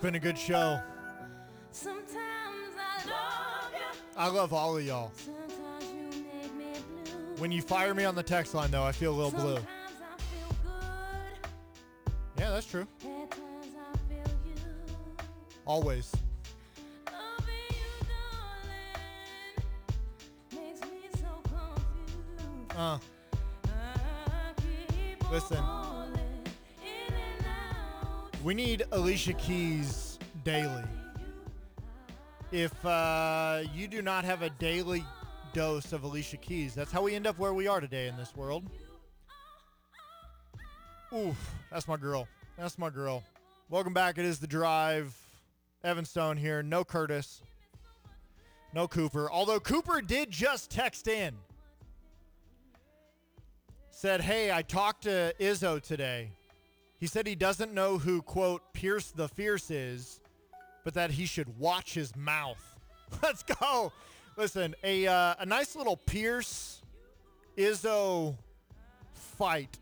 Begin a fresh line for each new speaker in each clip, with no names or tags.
been a good show.
Sometimes I love you.
I love all of y'all.
Sometimes you make me blue.
When you fire me on the text line, though, I feel a little blue.
Sometimes I feel good.
Yeah, that's true.
At times I feel you.
Always.
Loving you, darling, makes me so confused. I keep on
Listen.
falling in and out.
We need Alicia Keys daily. If you do not have a daily dose of Alicia Keys, that's how we end up where we are today in this world. Oof, that's my girl. That's my girl. Welcome back. It is The Drive. Evan Stone here. No Curtis. No Cooper. Although Cooper did just text in. Said, hey, I talked to Izzo today. He said he doesn't know who, quote, Pierce the Fierce is, but that he should watch his mouth. Let's go. Listen, a nice little Pierce Izzo fight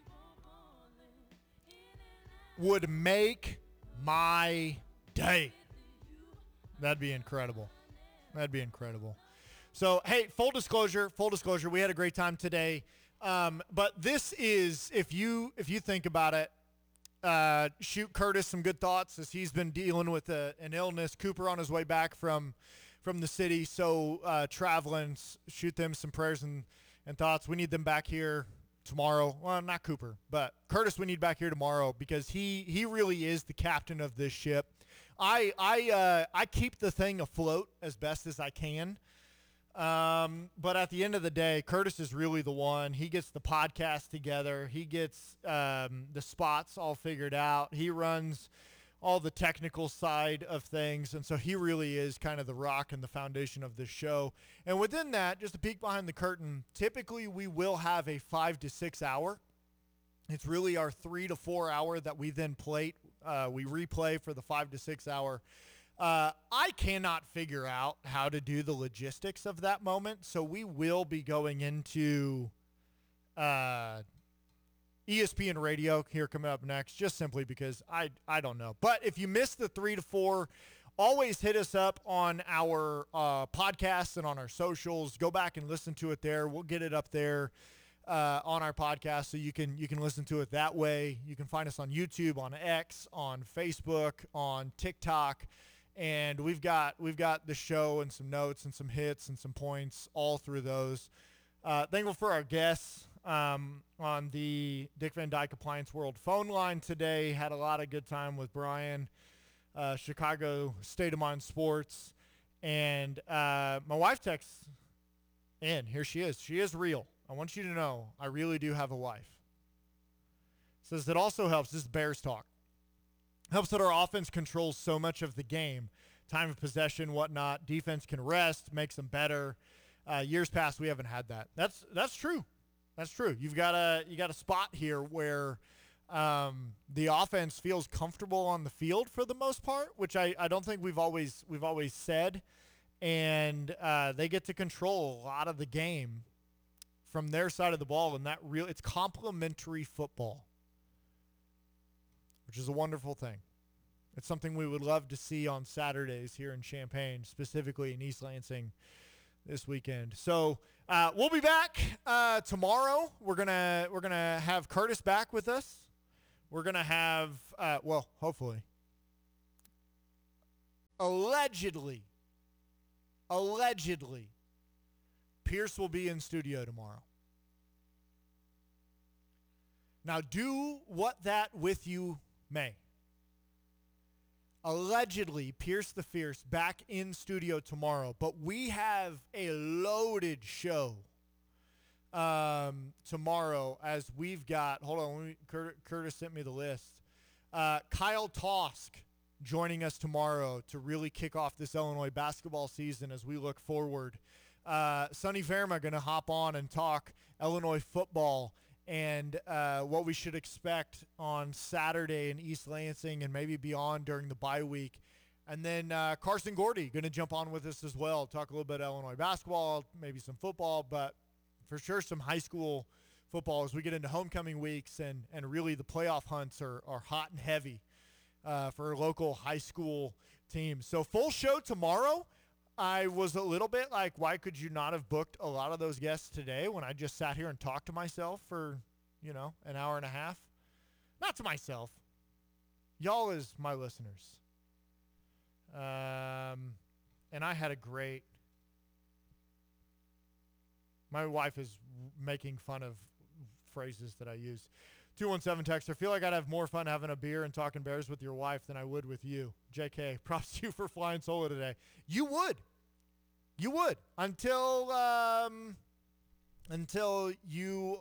would make my day. That'd be incredible. That'd be incredible. So, hey, full disclosure, we had a great time today. But this is, if you think about it, shoot Curtis some good thoughts as he's been dealing with an illness. Cooper on his way back from the city, so traveling. Shoot them some prayers and thoughts. We need them back here tomorrow. Well, not Cooper, but Curtis we need back here tomorrow because he really is the captain of this ship. I keep the thing afloat as best as I can. But at the end of the day, Curtis is really the one. He gets the podcast together. He gets the spots all figured out. He runs all the technical side of things. And so he really is kind of the rock and the foundation of this show. And within that, just a peek behind the curtain, typically we will have a 5 to 6 hour. It's really our 3 to 4 hour that we then plate. We replay for the 5 to 6 hour. I cannot figure out how to do the logistics of that moment, so we will be going into ESPN Radio here coming up next, just simply because I don't know. But if you missed the 3 to 4, always hit us up on our podcasts and on our socials. Go back and listen to it there. We'll get it up there on our podcast, so you can listen to it that way. You can find us on YouTube, on X, on Facebook, on TikTok. And we've got the show and some notes and some hits and some points all through those. Thankful for our guests on the Dick Van Dyke Appliance World phone line today. Had a lot of good time with Brian, Chicago State of Mind Sports. And my wife texts in. Here she is. She is real. I want you to know I really do have a wife. Says it also helps. This is Bears talk. Helps that our offense controls so much of the game, time of possession, whatnot. Defense can rest, makes them better. Years past, we haven't had that. That's true. That's true. You got a spot here where the offense feels comfortable on the field for the most part, which I don't think we've always said, and they get to control a lot of the game from their side of the ball, and it's complementary football, which is a wonderful thing. It's something we would love to see on Saturdays here in Champaign, specifically in East Lansing this weekend. So we'll be back tomorrow. We're gonna have Curtis back with us. We're gonna have hopefully, allegedly, Pierce will be in studio tomorrow. Now do what that with you may. Allegedly, Pierce the Fierce back in studio tomorrow, but we have a loaded show tomorrow as we've got, hold on, Curtis sent me the list. Kyle Tosk joining us tomorrow to really kick off this Illinois basketball season as we look forward. Sonny Verma going to hop on and talk Illinois football and what we should expect on Saturday in East Lansing and maybe beyond during the bye week. And then Carson Gordy going to jump on with us as well, talk a little bit Illinois basketball, maybe some football, but for sure some high school football as we get into homecoming weeks and really the playoff hunts are hot and heavy for local high school teams. So full show tomorrow. I was a little bit like, why could you not have booked a lot of those guests today when I just sat here and talked to myself for, an hour and a half? Not to myself. Y'all as my listeners. And I had a great... My wife is making fun of phrases that I use. 217 texter, feel like I'd have more fun having a beer and talking Bears with your wife than I would with you. JK, props to you for flying solo today. You would. Until you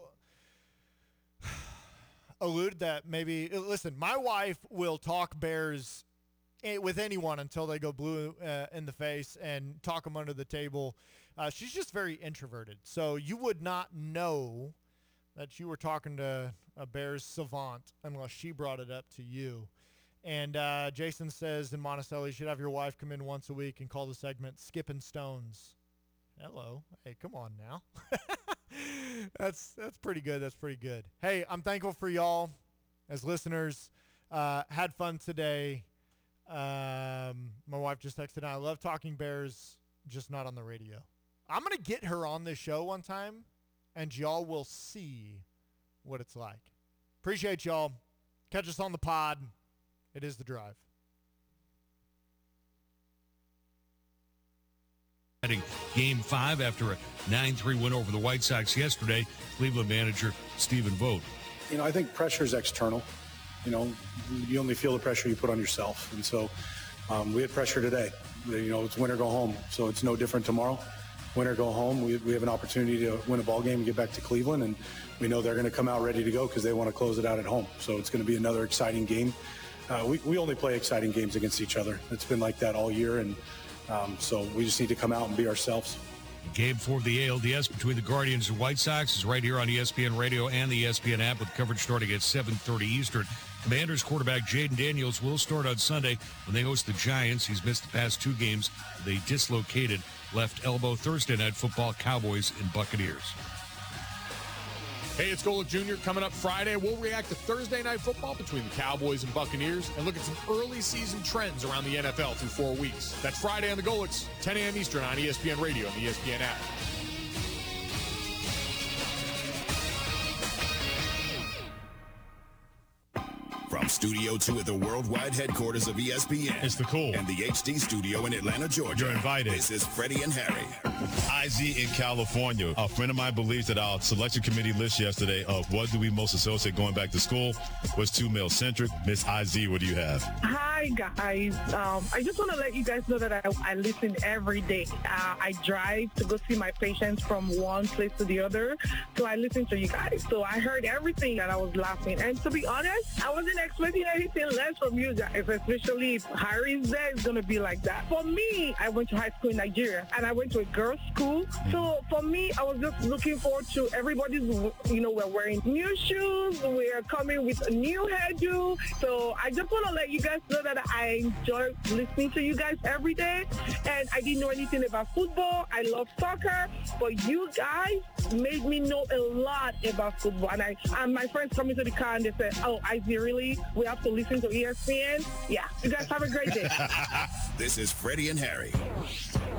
allude that maybe, listen, my wife will talk Bears with anyone until they go blue in the face and talk them under the table. She's just very introverted. So you would not know that you were talking to a Bears savant unless she brought it up to you. And Jason says in Monticello, you should have your wife come in once a week and call the segment Skipping Stones. Hello. Hey, come on now. That's pretty good. That's pretty good. Hey, I'm thankful for y'all as listeners. Had fun today. My wife just texted, I love talking Bears, just not on the radio. I'm going to get her on this show one time, and y'all will see what it's like. Appreciate y'all. Catch us on the pod. It is The Drive.
Game 5 after a 9-3 win over the White Sox yesterday. Cleveland manager Stephen Vogt.
I think pressure is external. You only feel the pressure you put on yourself. And so we had pressure today. It's win or go home. So it's no different tomorrow. Win or go home. We have an opportunity to win a ball game and get back to Cleveland. And we know they're going to come out ready to go because they want to close it out at home. So it's going to be another exciting game. We only play exciting games against each other. It's been like that all year. And so we just need to come out and be ourselves.
Game 4 of the ALDS between the Guardians and White Sox is right here on ESPN Radio and the ESPN app with coverage starting at 7:30 Eastern. Commanders quarterback Jaden Daniels will start on Sunday when they host the Giants. He's missed the past 2 games with a dislocated left elbow. Thursday Night Football, Cowboys and Buccaneers.
Hey, it's Golic Jr. Coming up Friday. We'll react to Thursday Night Football between the Cowboys and Buccaneers and look at some early season trends around the NFL through 4 weeks. That's Friday on the Golics, 10 a.m. Eastern on ESPN Radio and the ESPN app.
From Studio 2 at the worldwide headquarters of ESPN.
It's the cool.
And the HD studio in Atlanta, Georgia.
You're invited.
This is Freddie and Harry.
IZ in California. A friend of mine believes that our selection committee list yesterday of what do we most associate going back to school was too male-centric. Miss IZ, what do you have?
Hi, guys. I just want to let you guys know that I listen every day. I drive to go see my patients from one place to the other, so I listen to you guys. So I heard everything that I was laughing. And to be honest, I wasn't expecting anything less from you guys, especially if Harry's there, it's going to be like that. For me, I went to high school in Nigeria, and I went to a girls' school. So for me, I was just looking forward to everybody's, we're wearing new shoes, we're coming with a new hairdo. So I just want to let you guys know that I enjoy listening to you guys every day. And I didn't know anything about football. I love soccer, but you guys made me know a lot about football. And my friends come into the car and they said, oh, IZ, really? We have to listen to ESPN? Yeah. You guys have a great day.
This is Freddie and Harry.